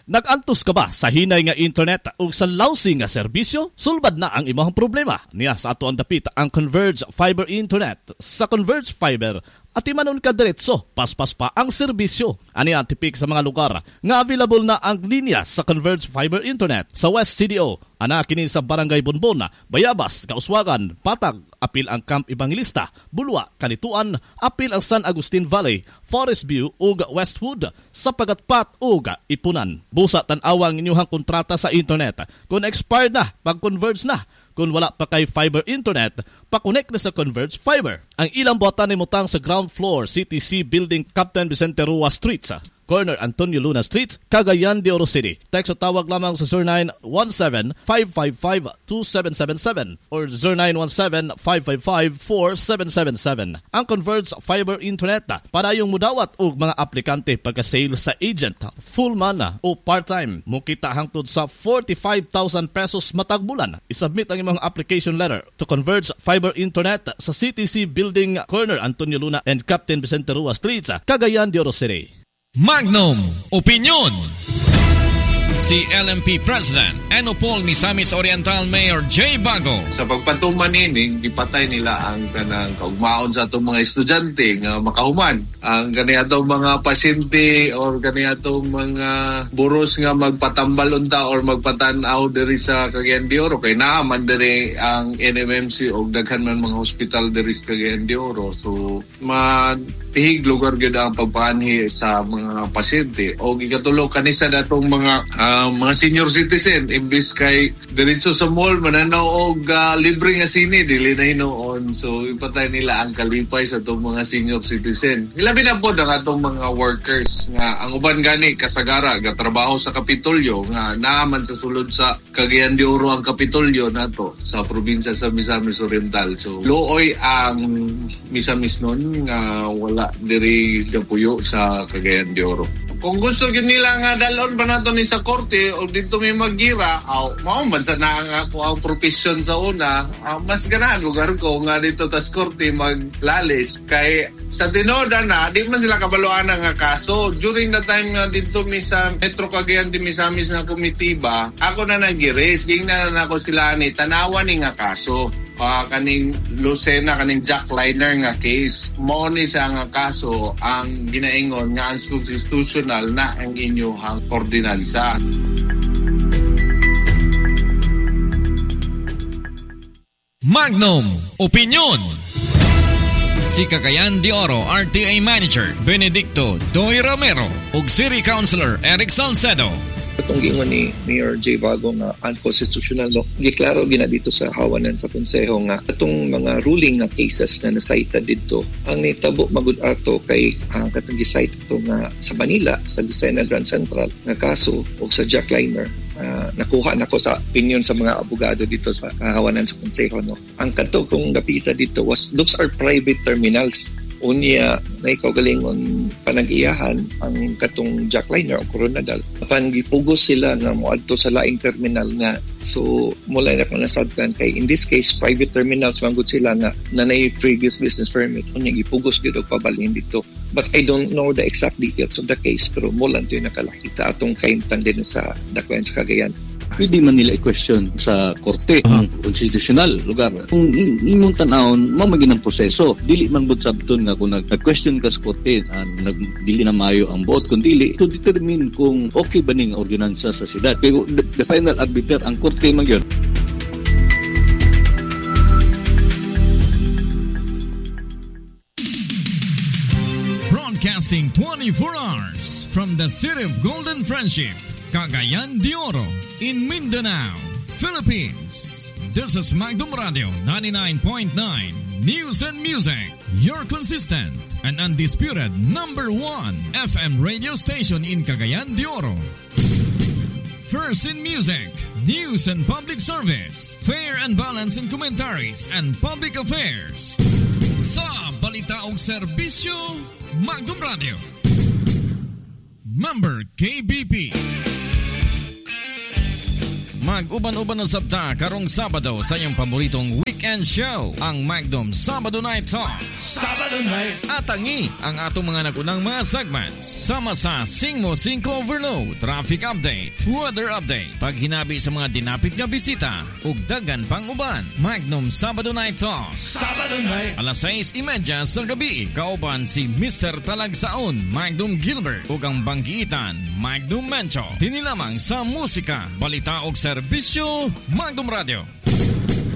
Nag-antos ka ba sa hinay nga internet o sa lousy nga serbisyo? Sulbad na ang imong problema. Niya sa ato ang dapit ang Converge Fiber Internet. Sa Converge Fiber, at imanon ka diretso, paspas pa ang serbisyo. Ani ang tipik sa mga lugar nga available na ang linya sa Converge Fiber Internet. Sa West CDO, ana kini sa Barangay Bonbon, Bayabas, Kauswagan, Patag, apil ang Camp Evangelista, Bulwa, Kalituan, apil ang San Agustin Valley, Forest View ug Westwood, sa Pagatpat ug Ipunan. Busa tan-awang inyuhang kontrata sa internet. Kung expired na, pag-converge na. Kung wala pa kay fiber internet, pakunik na sa Converge Fiber. Ang ilang buhatan ni mutang sa ground floor, CTC Building, Captain Vicente Rua Street, corner Antonio Luna Street, Cagayan de Oro City. Text o tawag lamang sa 0917-555-2777 or 0917-555-4777. Ang Converge Fiber Internet para yung mudawat o mga aplikante pagka-sale sa agent, full man o part-time. Mukita hangtod sa 45,000 pesos matag bulan. Isubmit ang imong application letter to Converge Fiber Internet sa CTC Building, corner Antonio Luna and Captain Vicente Rua Street, Cagayan de Oro City. Magnum Opinion. Si LMP President Enopol Misamis Oriental Mayor J. Bago. Sa pagpatuman ini, gipatay nila ang kanang kaugmaon sa atong mga estudyante nga makahuman. Ang kaniyatong mga pasyente or kaniyatong mga buros nga magpatambal unta or magpatanaw diri sa Cagayan de Oro. Kay naaman diri ang NMMC o daghan man mga hospital diri sa Cagayan de Oro. So, tihig lugar gyud ang pagpaanhi sa mga pasyente o gikatulog kanisa datong mga senior citizen imbis kay diretso sa mall mananaw og libre nga sine dili na hinoon. So ipatay nila ang kalipay sa atong mga senior citizen. Ilabi na po ang atong mga workers nga ang uban gani kasagara gatrabaho sa Kapitolyo nga naaman sa sulod sa Cagayan de Oro ang Kapitolyo nato sa probinsya sa Misamis Oriental. So luoy ang Misamis nun nga wala diri gapuyo sa Cagayan de Oro. Kung gusto gyud nila nga dalon pa nato ni sa korte o dito may magira, mao man sa na ako ang profession sa una, mas ganahan lugar ko nga dito tas korte maglalis kay sa tinoda na di man sila kabaluan nga kaso. During the time nga dito mi sa Metro Cagayan de Misamis na komitiba, ako na nag-raise gingnan na ako sila ni tanawan ni nga kaso. Kaning Lucena, kaning jackliner nga case. Mao ni sa nga kaso ang ginaingon nga unconstitutional na ang inyong ordinansa. Magnum Opinion. Si Cagayan de Oro RTA Manager Benedicto Doy Romero ug City Councilor Eric Salcedo. Itong gingon ni Mayor J. Bago nga unconstitutional no, giklaro gina dito sa hawanan sa konseho nga itong mga ruling nga cases na nasaita dito ang nitabo magud ato kay ang katong gisite ito nga sa Manila sa Lucena Grand Central nga kaso o sa jackliner. Nakuha nako sa opinion sa mga abogado dito sa hawanan sa konseho no. Ang kadto kong napita dito was those are private terminals. Unya na ikaw galingon panag-iyahan ang katong jackliner o Coronadal. Apan gipugos sila nga moadto sa laing terminal nga. So mula na ko nasabtan kay in this case private terminals manggod sila nga nanay previous business permit. Unya gipugos gyud og pabalhin dito. But I don't know the exact details of the case pero mula ito yung nakalakita atong kaimtang din sa dakwan sa Cagayan. Pwede man nila i-question sa korte ang konstitusyonal lugar. Kung imong tanawon, mamagin ang proseso. Dili man bud sabton nga kung nag-question ka sa korte, dili na maayo ang vote. Kung dili, to determine kung okay ba ning ordinansa sa siyudad. Pero the final arbiter, ang korte man yun. Broadcasting 24 hours from the city of Golden Friendship, Cagayan de Oro, in Mindanao, Philippines. This is Magnum Radio 99.9 News and Music, your consistent and undisputed number 1 FM radio station in Cagayan de Oro. First in music, news and public service, fair and balanced in commentaries and public affairs. Sa balita og serbisyo, Magnum Radio. Member KBP. Mag-uban-uban na sabta karong Sabado sa iyong paboritong weekend show, ang Magnum Sabado Night Talk. Sabado Night. Atangi ang atong mga nagunang mga segments. Sama sa Sing Mo 5 Overload, Traffic Update, Weather Update, paghinabi sa mga dinapit nga bisita, ug dagan pang uban. Magnum Sabado Night Talk. Sabado Night. Alas 6:30 sa gabi, kauban si Mr. Talagsaon, Magnum Gilbert, ug ang banggiitan, Magnum Mencho. Tinilamang sa musika, balita ug serbisyo, Magnum Radio.